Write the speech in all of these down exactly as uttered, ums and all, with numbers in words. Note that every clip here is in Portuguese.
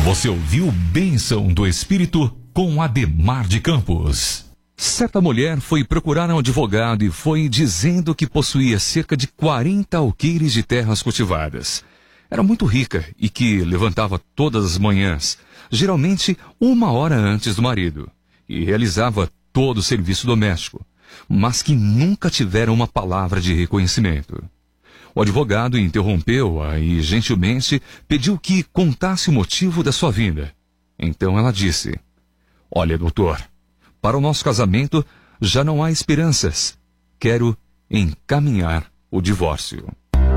Você ouviu Bênção do Espírito com Ademar de Campos. Certa mulher foi procurar um advogado e foi dizendo que possuía cerca de quarenta alqueires de terras cultivadas. Era muito rica e que levantava todas as manhãs, geralmente uma hora antes do marido, e realizava todo o serviço doméstico, mas que nunca tivera uma palavra de reconhecimento. O advogado interrompeu-a e gentilmente pediu que contasse o motivo da sua vinda. Então ela disse: "Olha, doutor, para o nosso casamento já não há esperanças. Quero encaminhar o divórcio."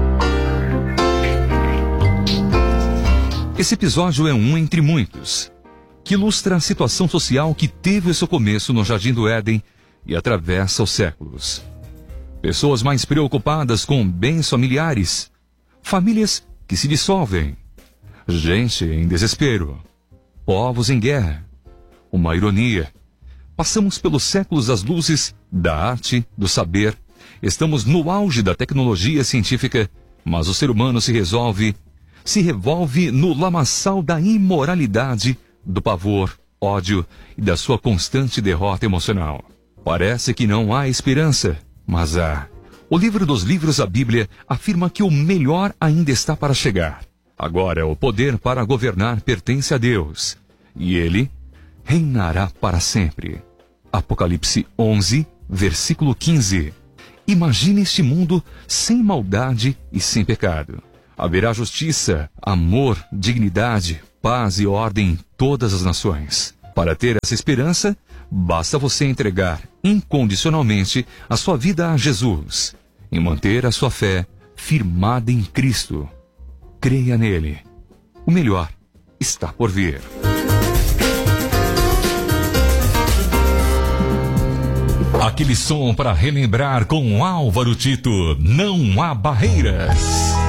Esse episódio é um entre muitos, que ilustra a situação social que teve o seu começo no Jardim do Éden e atravessa os séculos. Pessoas mais preocupadas com bens familiares, famílias que se dissolvem, gente em desespero, povos em guerra. Uma ironia. Passamos pelos séculos das luzes, da arte, do saber. Estamos no auge da tecnologia científica, mas o ser humano se resolve, se revolve no lamaçal da imoralidade, do pavor, ódio e da sua constante derrota emocional. Parece que não há esperança, mas há. O livro dos livros, a Bíblia, afirma que o melhor ainda está para chegar. Agora, o poder para governar pertence a Deus, e Ele reinará para sempre. Apocalipse onze, versículo quinze. Imagine este mundo sem maldade e sem pecado. Haverá justiça, amor, dignidade, paz e ordem em todas as nações. Para ter essa esperança, basta você entregar incondicionalmente a sua vida a Jesus e manter a sua fé firmada em Cristo. Creia nele. O melhor está por vir. Aquele som para relembrar com Álvaro Tito. Não há barreiras.